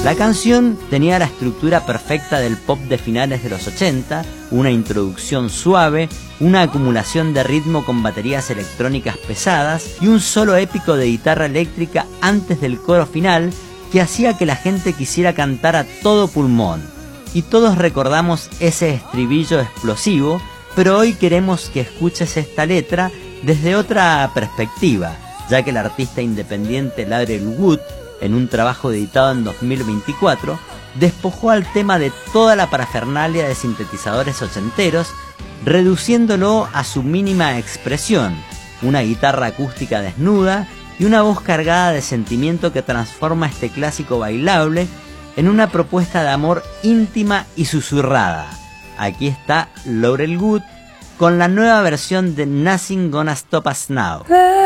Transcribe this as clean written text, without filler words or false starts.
La canción tenía la estructura perfecta del pop de finales de los 80, una introducción suave, una acumulación de ritmo con baterías electrónicas pesadas y un solo épico de guitarra eléctrica antes del coro final que hacía que la gente quisiera cantar a todo pulmón. Y todos recordamos ese estribillo explosivo, pero hoy queremos que escuches esta letra desde otra perspectiva, ya que el artista independiente Laurel Wood, en un trabajo editado en 2024, despojó al tema de toda la parafernalia de sintetizadores ochenteros, reduciéndolo a su mínima expresión, una guitarra acústica desnuda y una voz cargada de sentimiento que transforma este clásico bailable en una propuesta de amor íntima y susurrada. Aquí está Laurel Wood con la nueva versión de Nothing Gonna Stop Us Now.